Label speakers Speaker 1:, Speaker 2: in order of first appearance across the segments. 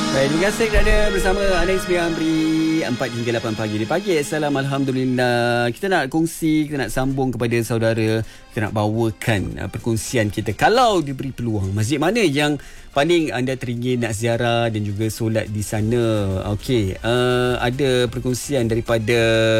Speaker 1: Baik, terima kasih kerana bersama Anis Amri 4 hingga 8 pagi di pagi. Assalamualaikum, alhamdulillah. Kita nak kongsi, kita nak sambung kepada saudara, kita nak bawakan perkongsian kita. Kalau diberi peluang, masjid mana yang paling anda teringin nak ziarah dan juga solat di sana? Okey, ada perkongsian daripada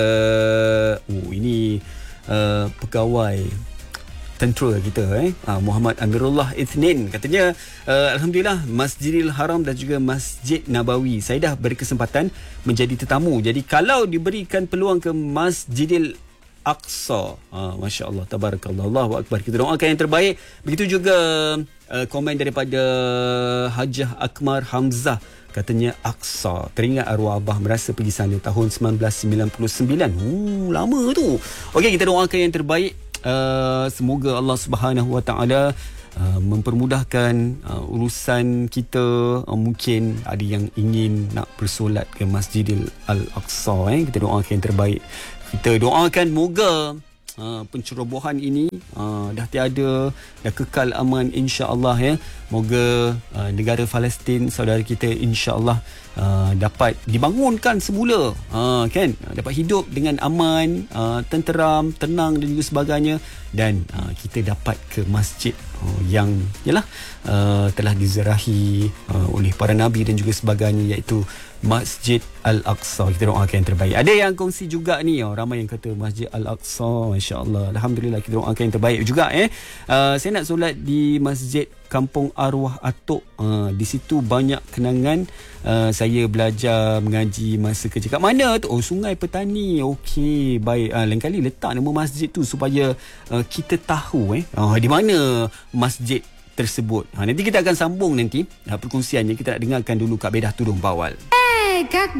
Speaker 1: ini pegawai tentera kita Muhammad Amirullah Ithnin, katanya alhamdulillah Masjidil Haram dan juga Masjid Nabawi saya dah berkesempatan menjadi tetamu. Jadi kalau diberikan peluang ke Masjidil Aqsa, Masya Allah, tabarakallah, Allahu Akbar, kita doakan yang terbaik. Begitu juga komen daripada Hajah Akmar Hamzah, katanya Aqsa, teringat arwah Abah merasa pergi sana tahun 1999. Lama tu. Okey, kita doakan yang terbaik. Semoga Allah Subhanahu Wa Taala mempermudahkan urusan kita. Mungkin ada yang ingin nak bersolat ke Masjidil Al-Aqsa, kita doakan yang terbaik. Kita doakan moga pencerobohan ini dah tiada, dah kekal aman, insya-Allah Moga negara Palestin saudara kita insya-Allah dapat dibangunkan semula, kan, dapat hidup dengan aman, tenteram, tenang dan juga sebagainya, dan kita dapat ke masjid yang telah diziarahi oleh para nabi dan juga sebagainya, iaitu Masjid Al-Aqsa. Kita doakan yang terbaik. Ada yang kongsi juga ni, ramai yang kata Masjid Al-Aqsa, masya-Allah, alhamdulillah, kita doakan yang terbaik juga. Saya nak solat di Masjid Kampung Arwah Atok. Di situ banyak kenangan. Saya belajar mengaji masa kerja. Kat mana tu? Sungai Petani. Okey, baik. Lain kali letak nama masjid tu supaya kita tahu di mana masjid tersebut. Nanti kita akan sambung nanti perkongsiannya. Kita nak dengarkan dulu Kak Bedah Tudung Bawal.
Speaker 2: Các